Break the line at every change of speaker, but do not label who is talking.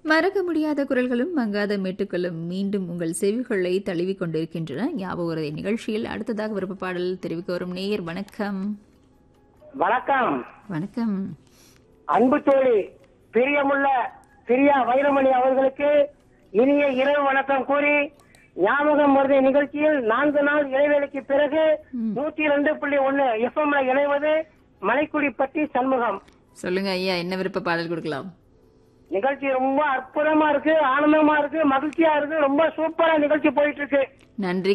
மறக்க முடியாத குரல்களும் மங்காத மெட்டுக்களும் மீண்டும் உங்கள் செவிகளை தழுவிக் கொண்டிருக்கின்றன. ஞாபக உறுதி நிகழ்ச்சியில் அடுத்ததாக விருப்ப பாடல் தெரிவிக்க வரும் நேயர். வணக்கம்.
வணக்கம்.
வணக்கம்.
அன்பு தோழி பிரியமுள்ள பிரியா வைரமணி அவர்களுக்கு இனிய இரவு வணக்கம் கூறி ஞாபகம் மருதை நிகழ்ச்சியில் 4 நாள் இடைவேளைக்கு பிறகு 102.1 எஃப்எம்ல இணைவது மலைக்குடிப்பட்டி சண்முகம்.
சொல்லுங்க ஐயா, என்ன விருப்ப பாடல் கொடுக்கலாம்?
நிகழ்ச்சி ரொம்ப அற்புதமா இருக்கு, ஆனந்தமா இருக்கு, மகிழ்ச்சியா இருக்கு, ரொம்ப சூப்பரா நிகழ்ச்சி போயிட்டு இருக்கு.
நன்றி.